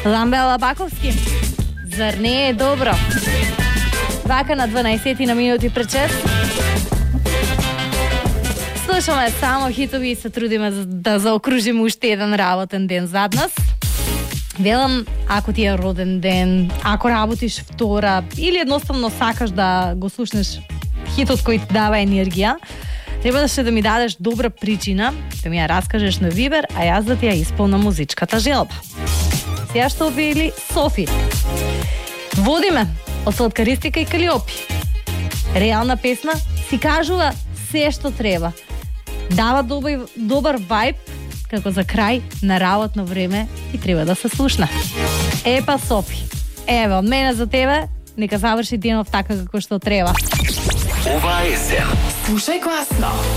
Ламбела Баковски. Зар не е добро? Вака на 12 на минути пред 6. Слушаме само хитови и се трудиме да заокружиме уште еден работен ден зад нас. Велам, ако ти е роден ден, ако работиш втора или едноставно сакаш да го слушнеш хитот кој ти дава енергија, требаше да ми дадеш добра причина, да ми ја раскажеш на Вибер, а јас да ти ја исполнам музичката желба. Сега што објавили Софи. Водиме од Сладкаристика и Калиопи. Реална песна си кажува се што треба. Дава добар вајб, како за крај на работно време и треба да се слушна. Епа Софи, еве од мене за тебе, нека заврши денов така како што треба. Ова е есен. Слушај гласно.